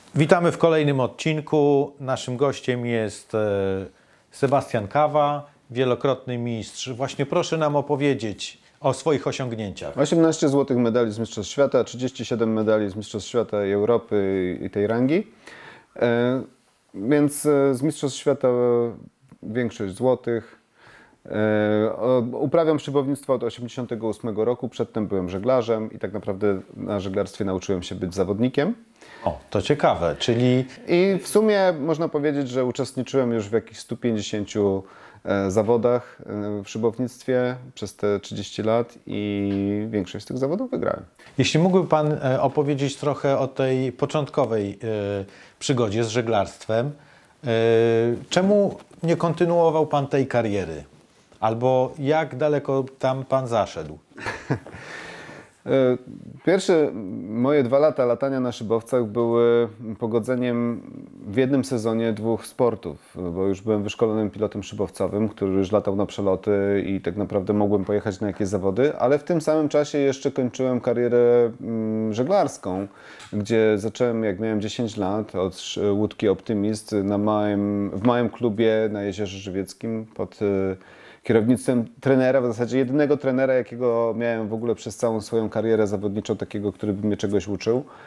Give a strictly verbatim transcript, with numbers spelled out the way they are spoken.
Witamy w kolejnym odcinku. Naszym gościem jest e, Sebastian Kawa, wielokrotny mistrz. Właśnie proszę nam opowiedzieć o swoich osiągnięciach. osiemnaście złotych medali z Mistrzostw Świata, trzydzieści siedem medali z Mistrzostw Świata i Europy i tej rangi. E, więc e, z Mistrzostw Świata większość złotych. E, o, uprawiam szybownictwo od osiemdziesiątego ósmego roku, przedtem byłem żeglarzem i tak naprawdę na żeglarstwie nauczyłem się być zawodnikiem. O, to ciekawe, czyli I w sumie można powiedzieć, że uczestniczyłem już w jakichś stu pięćdziesięciu e, zawodach e, w szybownictwie przez te trzydzieści lat i większość z tych zawodów wygrałem. jeśli mógłby Pan e, opowiedzieć trochę o tej początkowej e, przygodzie z żeglarstwem, e, czemu nie kontynuował Pan tej kariery? Albo jak daleko tam Pan zaszedł? Pierwsze moje dwa lata latania na szybowcach były pogodzeniem w jednym sezonie dwóch sportów, bo już byłem wyszkolonym pilotem szybowcowym, który już latał na przeloty i tak naprawdę mogłem pojechać na jakieś zawody, ale w tym samym czasie jeszcze kończyłem karierę żeglarską, gdzie zacząłem jak miałem dziesięć lat od łódki Optymist na małym, w małym klubie na Jeziorze Żywieckim pod kierownictwem trenera, w zasadzie jedynego trenera, jakiego miałem w ogóle przez całą swoją karierę zawodniczą, takiego, który by mnie czegoś uczył.